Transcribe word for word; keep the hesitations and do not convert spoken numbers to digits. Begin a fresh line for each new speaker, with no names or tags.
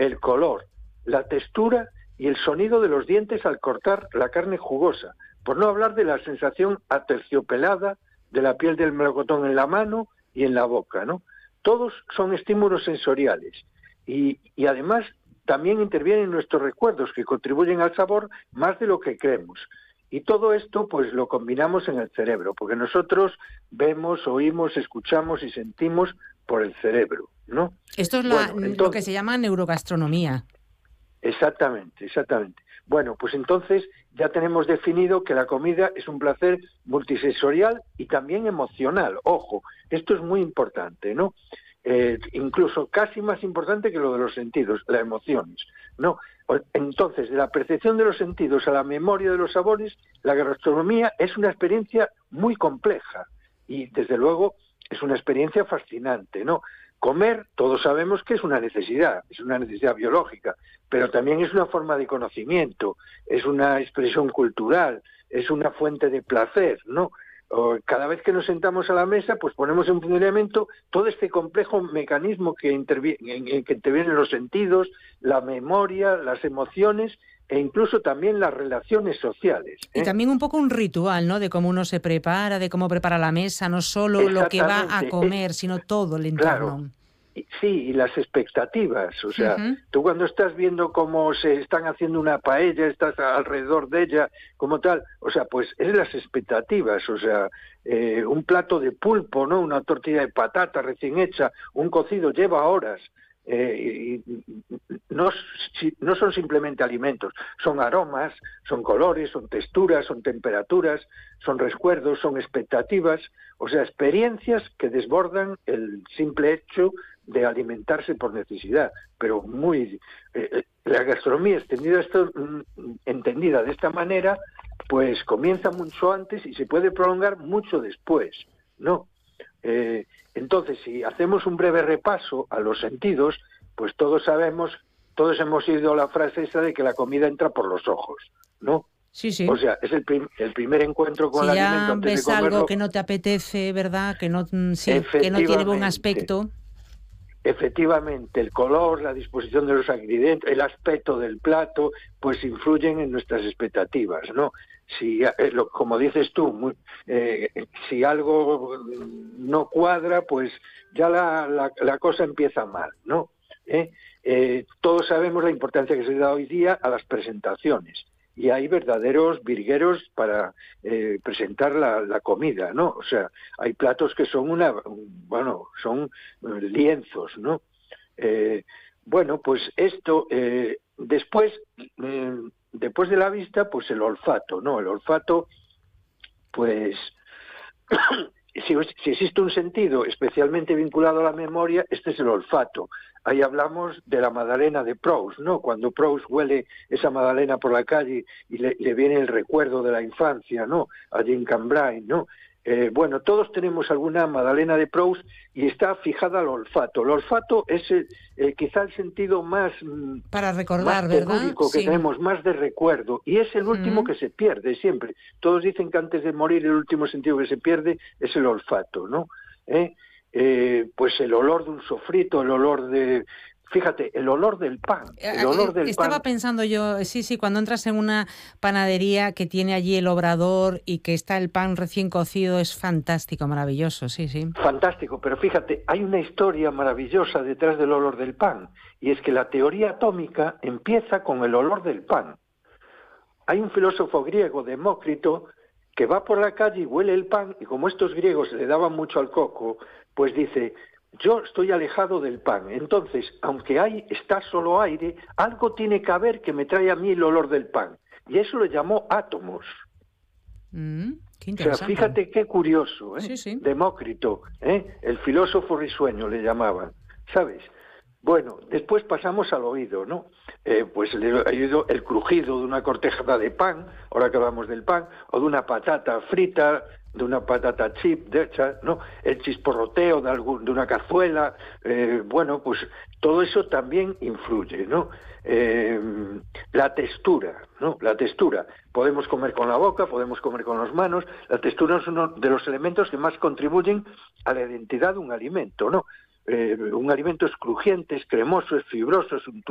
el color, la textura y el sonido de los dientes al cortar la carne jugosa, por no hablar de la sensación aterciopelada de la piel del melocotón en la mano y en la boca, ¿no? Todos son estímulos sensoriales y, y además también intervienen nuestros recuerdos que contribuyen al sabor más de lo que creemos. Y todo esto pues lo combinamos en el cerebro, porque nosotros vemos, oímos, escuchamos y sentimos por el cerebro, ¿no?
Esto es la, bueno, entonces, lo que se llama neurogastronomía.
Exactamente, exactamente. Bueno, pues entonces ya tenemos definido que la comida es un placer multisensorial y también emocional. Ojo, esto es muy importante, ¿no? Eh, incluso casi más importante que lo de los sentidos, las emociones, ¿no? Entonces, de la percepción de los sentidos a la memoria de los sabores, la gastronomía es una experiencia muy compleja y, desde luego, es una experiencia fascinante, ¿no? Comer, todos sabemos que es una necesidad, es una necesidad biológica, pero también es una forma de conocimiento, es una expresión cultural, es una fuente de placer, ¿no? Cada vez que nos sentamos a la mesa, pues ponemos en funcionamiento todo este complejo mecanismo que interviene, que intervienen los sentidos, la memoria, las emociones e incluso también las relaciones sociales, ¿eh?
Y también un poco un ritual, ¿no? De cómo uno se prepara, de cómo prepara la mesa, no solo lo que va a comer, sino todo el entorno.
Claro. Sí, y las expectativas, o sea, uh-huh. Tú cuando estás viendo cómo se están haciendo una paella, estás alrededor de ella, como tal, o sea, pues es las expectativas, o sea, eh, un plato de pulpo, ¿no? Una tortilla de patata recién hecha, un cocido lleva horas, eh, y no, no son simplemente alimentos, son aromas, son colores, son texturas, son temperaturas, son recuerdos, son expectativas, o sea, experiencias que desbordan el simple hecho de alimentarse por necesidad, pero muy eh, la gastronomía extendida esto, entendida de esta manera, pues comienza mucho antes y se puede prolongar mucho después, ¿no? Eh, entonces, si hacemos un breve repaso a los sentidos, pues todos sabemos, todos hemos oído la frase esa de que la comida entra por los ojos, ¿no?
Sí, sí.
O sea, es el, prim el primer encuentro con
si
el alimento antes
ves
de comerlo.
Algo que no te apetece, ¿verdad? Que no, sí, que no tiene buen aspecto.
Efectivamente, el color, la disposición de los ingredientes, el aspecto del plato, pues influyen en nuestras expectativas, ¿no? Si, eh, lo, como dices tú, muy, eh, si algo no cuadra, pues ya la, la, la cosa empieza mal, ¿no? ¿Eh? Eh, todos sabemos la importancia que se da hoy día a las presentaciones. Y hay verdaderos virgueros para eh, presentar la, la comida, ¿no? O sea, hay platos que son una, bueno, son lienzos, ¿no? Eh, bueno, pues esto, eh, después, eh, después de la vista, pues el olfato, ¿no? El olfato, pues, si, si existe un sentido especialmente vinculado a la memoria, este es el olfato. Ahí hablamos de la magdalena de Proust, ¿no? Cuando Proust huele esa magdalena por la calle y le, le viene el recuerdo de la infancia, ¿no? Allí en Cambrai, ¿no? Eh, bueno, todos tenemos alguna magdalena de Proust y está fijada al olfato. El olfato es el, eh, quizá el sentido más
para recordar,
más
¿verdad?
que
Sí.
tenemos, más de recuerdo, y es el último mm. que se pierde siempre. Todos dicen que antes de morir el último sentido que se pierde es el olfato, ¿no? ¿Eh? Eh, pues el olor de un sofrito, el olor de... Fíjate, el olor del pan, el olor del
Estaba
pan.
pensando yo, sí, sí, cuando entras en una panadería que tiene allí el obrador y que está el pan recién cocido, es fantástico, maravilloso, sí, sí.
Fantástico, pero fíjate, hay una historia maravillosa detrás del olor del pan, y es que la teoría atómica empieza con el olor del pan. Hay un filósofo griego, Demócrito, que va por la calle y huele el pan, y como estos griegos le daban mucho al coco, pues dice, yo estoy alejado del pan, entonces, aunque hay, está solo aire, algo tiene que haber que me trae a mí el olor del pan. Y eso lo llamó átomos.
Mm, qué
o sea, fíjate qué curioso, ¿eh?
Sí, sí.
Demócrito, ¿eh? El filósofo risueño le llamaban, ¿sabes? Bueno, después pasamos al oído, ¿no? Eh, pues el oído, el crujido de una corteza de pan, ahora que hablamos del pan, o de una patata frita, de una patata chip, de hecha, ¿no? El chisporroteo de, algún, de una cazuela, eh, bueno, pues todo eso también influye, ¿no? Eh, la textura, ¿no? La textura. Podemos comer con la boca, podemos comer con las manos. La textura es uno de los elementos que más contribuyen a la identidad de un alimento, ¿no? Eh, un alimento es crujiente, es cremoso, es fibroso, es un